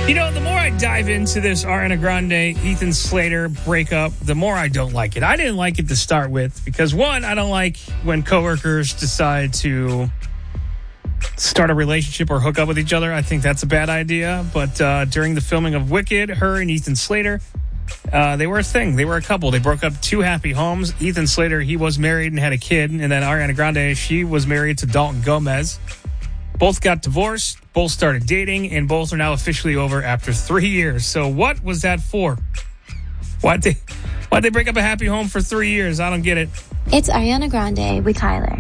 The more I dive into this Ariana Grande, Ethan Slater breakup, the more I don't like it. I didn't like it to start with because, one, I don't like when coworkers decide to start a relationship or hook up with each other. I think that's a bad idea. But during the filming of Wicked, her and Ethan Slater, they were a thing. They were a couple. They broke up two happy homes. Ethan Slater, he was married and had a kid. And then Ariana Grande, she was married to Dalton Gomez. Both got divorced, both started dating, and both are now officially over after 3 years. So what was that for? Why'd they break up a happy home for 3 years? I don't get it. It's Ariana Grande with Tyler.